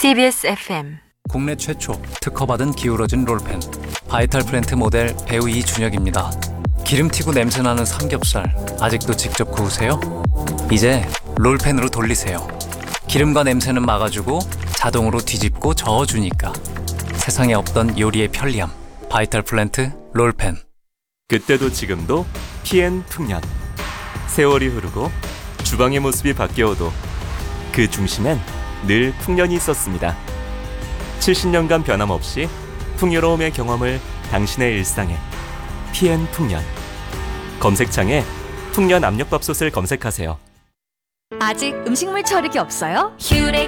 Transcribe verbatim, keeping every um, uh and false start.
티비에스 에프엠 국내 최초 특허받은 기울어진 롤펜 바이탈 플랜트 모델 배우 이준혁입니다. 기름튀고 냄새나는 삼겹살 아직도 직접 구우세요? 이제 롤펜으로 돌리세요. 기름과 냄새는 막아주고 자동으로 뒤집고 저어주니까 세상에 없던 요리의 편리함 바이탈 플랜트 롤펜. 그때도 지금도 티엔 풍년. 세월이 흐르고 주방의 모습이 바뀌어도 그 중심엔 늘 풍년이 있었습니다. 칠십 년간 변함없이 풍요로움의 경험을 당신의 일상에 티엔 풍년. 검색창에 풍년 압력밥솥을 검색하세요. 아직 음식물 처리기 없어요?